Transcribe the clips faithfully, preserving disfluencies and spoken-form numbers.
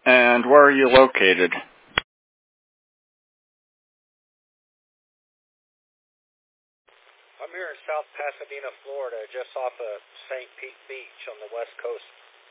And where are you located? I'm here in South Pasadena, Florida, just off of Saint Pete Beach on the west coast.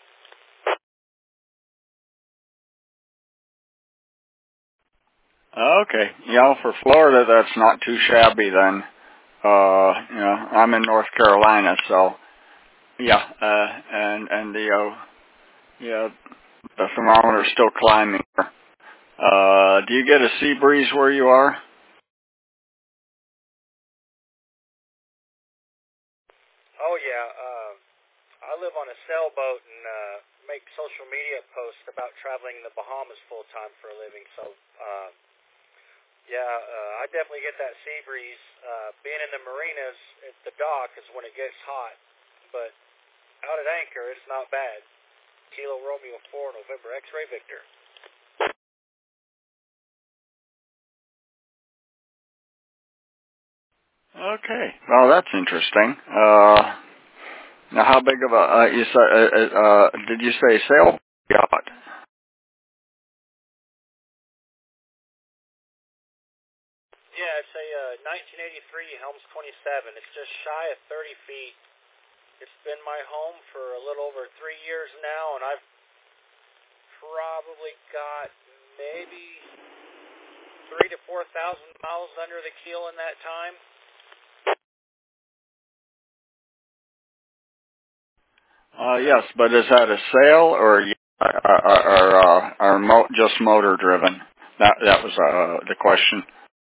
Okay. Yeah, for Florida, that's not too shabby then. Uh, you know, I'm in North Carolina, so yeah, uh, and and the uh, yeah, the thermometer's still climbing. Uh, do you get a sea breeze where you are? Oh yeah, uh, I live on a sailboat and uh, make social media posts about traveling the Bahamas full time for a living. So uh, yeah, uh, I definitely get that sea breeze. Uh, being in the marinas at the dock is when it gets hot, but out at anchor it's not bad. Kilo Romeo four, November X-ray Victor. Okay. Well, that's interesting. Uh, now, how big of a uh, you say? Uh, uh, did you say sail yacht? Yeah, it's a uh, nineteen eighty-three Helms twenty-seven. It's just shy of thirty feet. It's been my home for a little over three years now, and I've probably got maybe three to four thousand miles under the keel in that time. Uh, yes, but is that a sail or or, or, uh, or mo- just motor driven? That that was uh, the question.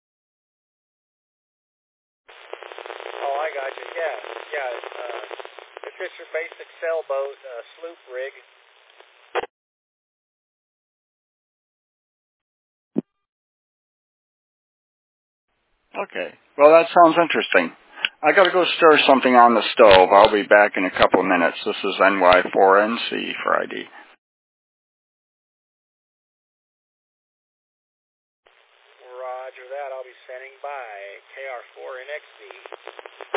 Oh, I got you. Yeah, yeah. It's, uh, it's just your basic sailboat, uh, sloop rig. Okay. Well, that sounds interesting. I got to go stir something on the stove. I'll be back in a couple of minutes. This is N Y four N C Friday. Roger that. I'll be standing by. K R four N X V.